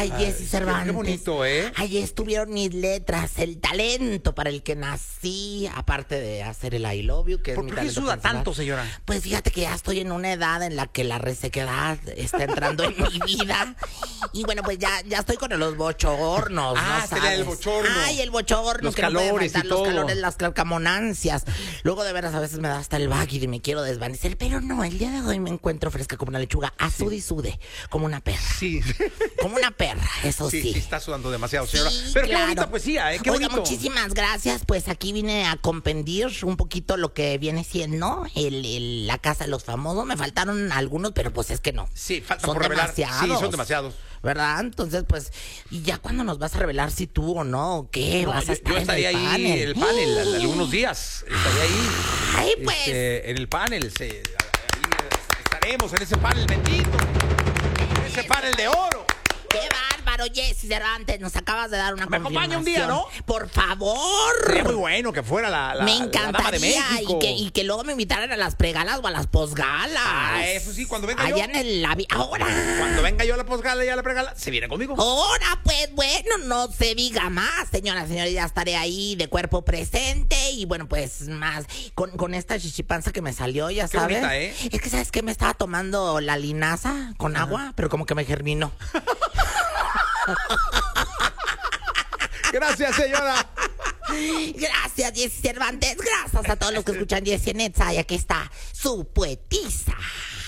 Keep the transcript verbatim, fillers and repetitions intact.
Ay, Jessy Cervantes. Qué bonito, ¿eh? Ahí estuvieron mis letras, el talento para el que nací, aparte de hacer el I love you, que es ¿Por mi qué talento suda principal. tanto, señora? Pues fíjate que ya estoy en una edad en la que la resequedad está entrando en mi vida. Y bueno, pues ya, ya estoy con los bochornos, Ah, ¿no sería sabes? el bochorno. Ay, el bochorno. Los que no puede calores y faltar, los todo. calores, las calcamonancias. Luego de veras a veces me da hasta el baggy y me quiero desvanecer. Pero no, el día de hoy me encuentro fresca como una lechuga, a sude y sude, como una perra. Sí. Como una perra, eso Sí, sí. sí, está sudando demasiado, señora. Sí, Pero qué claro. bonita poesía, ¿eh? Qué Oiga, bonito. muchísimas gracias. Pues aquí vine a compendir un poquito lo que viene siendo el, el- la casa de los famosos. Me faltaron algunos, pero pues es que no. Sí, falta Son por revelar. demasiados. Sí, son demasiados. ¿Verdad? Entonces, pues, ¿y ya cuándo nos vas a revelar si tú o no? ¿O qué? No, ¿Vas a yo, estar yo en estaría el ahí panel? en el panel al- algunos días. Estaría ahí. Ay, pues. Este, en el panel. Se, ahí estaremos en ese panel bendito. En ese panel de oro. ¡Qué bárbaro, Jessy Cervantes! Nos acabas de dar una Me acompaña un día, confirmación. ¿no? ¡Por favor! Sería muy bueno que fuera la, la, Me la dama de encantaría México. y que, y que luego me invitaran a las pregalas o a las posgalas. Ah, eso sí, cuando venga yo. Allá en el labi- ahora. Cuando venga yo a la posgala y a la pregala, se viene conmigo. Ahora, pues bueno, no se diga más, señora, señora, ya estaré ahí de cuerpo presente y bueno, pues más con, con esta chichipanza que me salió, ya Qué sabes. bonita, ¿eh? Es que, ¿sabes qué? Me estaba tomando la linaza con agua, pero como que me germinó. Gracias, señora. Gracias, Jessy Cervantes, gracias a todos los que escuchan Jessy en Netza, y aquí está su poetisa.